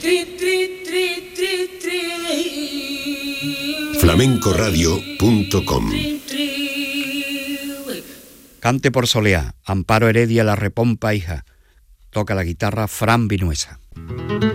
flamencoradio.com. Cante por Soleá, Amparo Heredia, la repompa hija. Toca la guitarra Fran Vinuesa.